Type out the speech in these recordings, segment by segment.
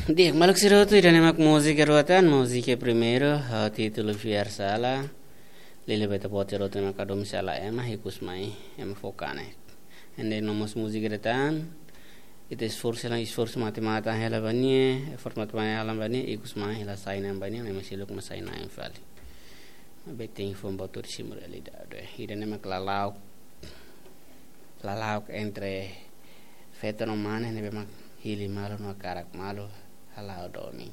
Diek maluk sirotu idane mak musik ruatan musik primeiro título fiar sala lele beta pote rotu mak kadom sala ema hikus mai ema focane ende nomos musik retan ite esforço mata hela banie effort matematika hela banie ikus mai hela saina banie ema siluk masaina em fali beting fom botur simurali dado idane mak lalauk entre feto no mane nebe mak hili malo no karak malo halau domi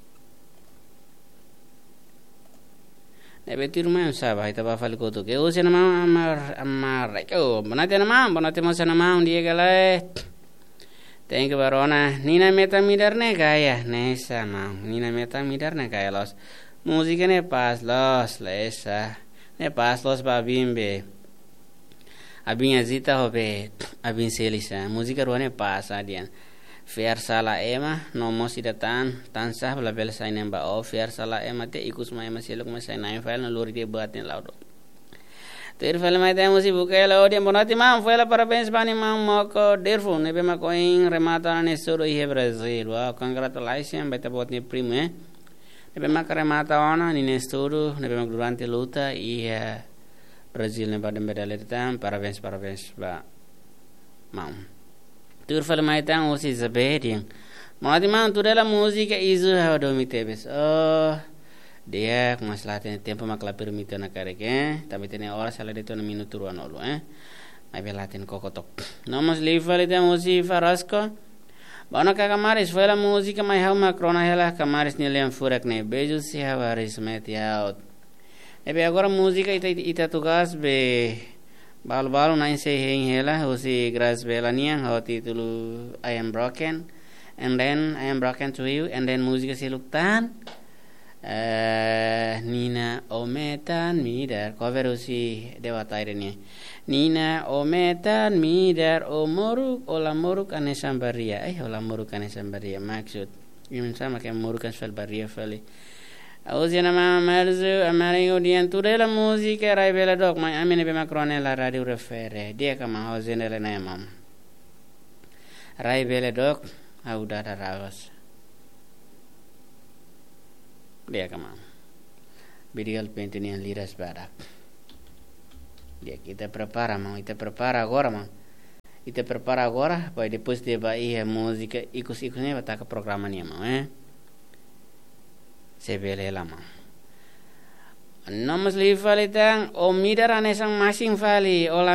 nebe tiru mai saba ita ba fal koto ke o sena ma amar ko bonate mo sena ma dia gale tenke barona nina meta midar ne gaya ne sama nina meta midar ne gaya los musika ne pas los lesa ne pas los ba bimbe abin azita hobe abin selisa musika ruane pas adian fiar sala ema nomos idatan tansah belabel sainen ba o fiar sala ema te ikus ma ema siluk ma sainen file no lori de batin laudo ter file ma te musi bukela odi bonati ma file parabéns bani ma moko derfo nebe ma coin remata ne soro ihe Brasil wa congratulations beta botni primo nebe ma remata ona ni ne storo nebe ma durante luta ia Brasil ne badem bedaletan parabéns ba mam Turfal maitang usi zabediang. Mati mang turela musika izu haudomi tebes. Oh, dia kemaslahatnya tempo makla permito na kareke. Tapi tene ora sala de tona minuto ruan olu Mai belatin kokotok. Nomos livali te usi farasco. Bana kamaris fela musika mai hau makrona hela kamaris nilian furak ne beju si havaris meti out. Ebe agora musika ita tugas be Balu-balu nain se hela usi gras belanian how titulu I am broken and then I am broken to you and then musika siluktan Nina ometan midar cover usi dewa tairenya Nina ometan midar omoruk ola moruk ane sambaria ola moruk ane sambaria maksud ini sama kayak moruk kan sambaria fali Ausia nama Marzu Amaringo dianture la musica rai bella doc ma amene be macrone la radio refere dia kama ausia nele nemam rai bella doc auda ravas dia kama birial pentinian liras badak dia kita prepara agora ita prepara agora poi depois de vai música ikus-ikusnya bataka programannya mau sebele lama nomos li fali tang o midar anesang masing fali ola